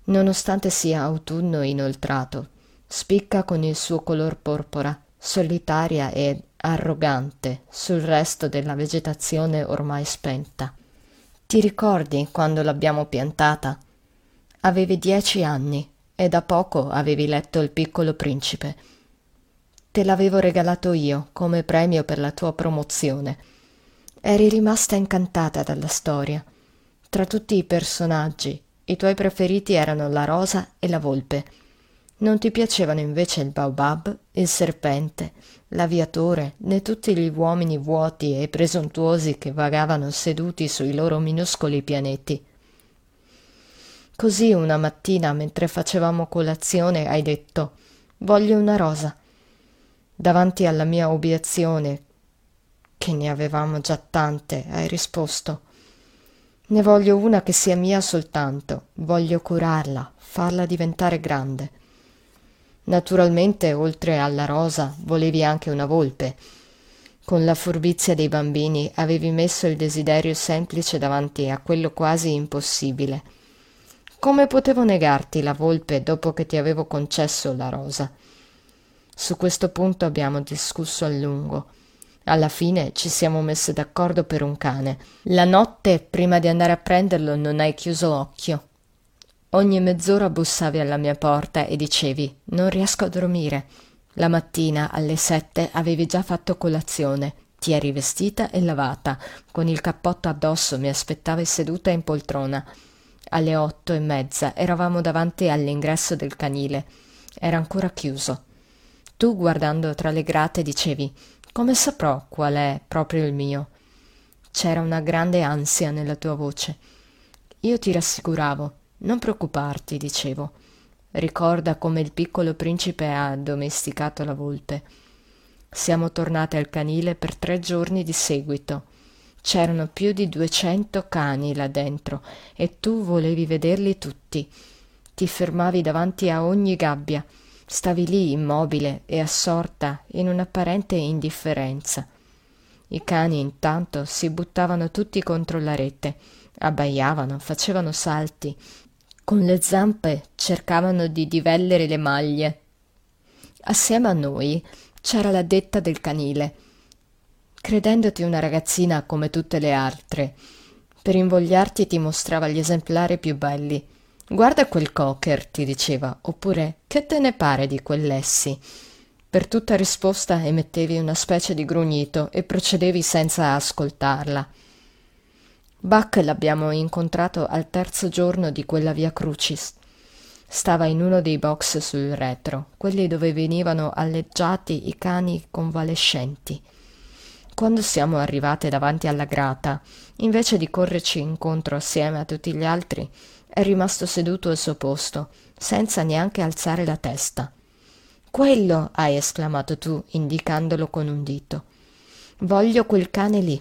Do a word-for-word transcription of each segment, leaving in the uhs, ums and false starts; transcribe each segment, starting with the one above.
nonostante sia autunno inoltrato. Spicca con il suo color porpora, solitaria e arrogante sul resto della vegetazione ormai spenta. Ti ricordi quando l'abbiamo piantata? Avevi dieci anni e da poco avevi letto Il Piccolo Principe. Te l'avevo regalato io come premio per la tua promozione. Eri rimasta incantata dalla storia. Tra tutti i personaggi, i tuoi preferiti erano la rosa e la volpe. Non ti piacevano invece il baobab, il serpente, l'aviatore, né tutti gli uomini vuoti e presuntuosi che vagavano seduti sui loro minuscoli pianeti. Così una mattina, mentre facevamo colazione, hai detto: «Voglio una rosa». Davanti alla mia obiezione, che ne avevamo già tante, hai risposto: «Ne voglio una che sia mia soltanto, voglio curarla, farla diventare grande». Naturalmente, oltre alla rosa, volevi anche una volpe. Con la furbizia dei bambini avevi messo il desiderio semplice davanti a quello quasi impossibile. Come potevo negarti la volpe dopo che ti avevo concesso la rosa? Su questo punto abbiamo discusso a lungo. Alla fine ci siamo messe d'accordo per un cane. La notte, prima di andare a prenderlo, non hai chiuso occhio. Ogni mezz'ora bussavi alla mia porta e dicevi: «Non riesco a dormire». La mattina, alle sette, avevi già fatto colazione. Ti eri vestita e lavata. Con il cappotto addosso mi aspettavi seduta in poltrona. Alle otto e mezza eravamo davanti all'ingresso del canile. Era ancora chiuso. Tu, guardando tra le grate, dicevi: «Come saprò qual è proprio il mio?» C'era una grande ansia nella tua voce. Io ti rassicuravo. «Non preoccuparti», dicevo. Ricorda come il Piccolo Principe ha addomesticato la volpe. Siamo tornate al canile per tre giorni di seguito. C'erano più di duecento cani là dentro e tu volevi vederli tutti. Ti fermavi davanti a ogni gabbia. Stavi lì immobile e assorta in un'apparente indifferenza. I cani intanto si buttavano tutti contro la rete, abbaiavano, facevano salti. Con le zampe cercavano di divellere le maglie. Assieme a noi c'era la detta del canile. Credendoti una ragazzina come tutte le altre, per invogliarti ti mostrava gli esemplari più belli. «Guarda quel cocker», ti diceva, oppure «Che te ne pare di quell'Essi?» Per tutta risposta emettevi una specie di grugnito e procedevi senza ascoltarla. Buck l'abbiamo incontrato al terzo giorno di quella via Crucis. Stava in uno dei box sul retro, quelli dove venivano alleggiati i cani convalescenti. Quando siamo arrivate davanti alla grata, invece di correrci incontro assieme a tutti gli altri, è rimasto seduto al suo posto, senza neanche alzare la testa. «Quello!» hai esclamato tu, indicandolo con un dito. «Voglio quel cane lì».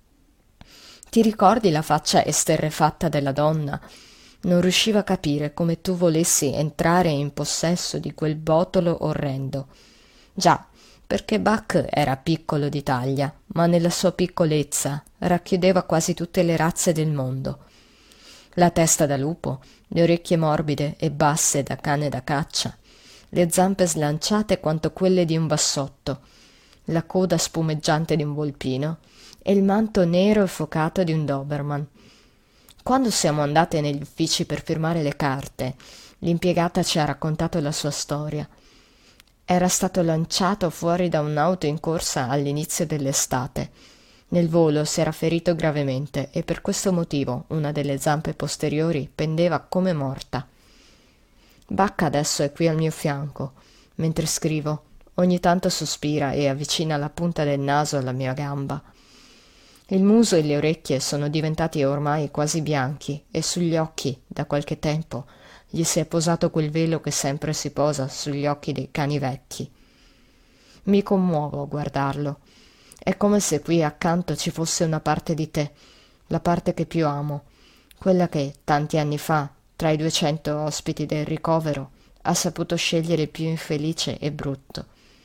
Ti ricordi la faccia esterrefatta della donna? Non riusciva a capire come tu volessi entrare in possesso di quel botolo orrendo. Già, perché Buck era piccolo di taglia, ma nella sua piccolezza racchiudeva quasi tutte le razze del mondo. La testa da lupo, le orecchie morbide e basse da cane da caccia, le zampe slanciate quanto quelle di un bassotto, la coda spumeggiante di un volpino e il manto nero e focato di un Doberman. Quando siamo andate negli uffici per firmare le carte, l'impiegata ci ha raccontato la sua storia. Era stato lanciato fuori da un'auto in corsa all'inizio dell'estate. Nel volo si era ferito gravemente e per questo motivo una delle zampe posteriori pendeva come morta. Buck adesso è qui al mio fianco. Mentre scrivo, ogni tanto sospira e avvicina la punta del naso alla mia gamba. Il muso e le orecchie sono diventati ormai quasi bianchi e sugli occhi, da qualche tempo, gli si è posato quel velo che sempre si posa sugli occhi dei cani vecchi. Mi commuovo a guardarlo. È come se qui accanto ci fosse una parte di te, la parte che più amo, quella che, tanti anni fa, tra i duecento ospiti del ricovero, ha saputo scegliere il più infelice e brutto.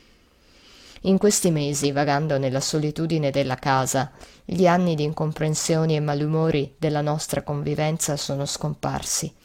In questi mesi, vagando nella solitudine della casa, gli anni di incomprensioni e malumori della nostra convivenza sono scomparsi.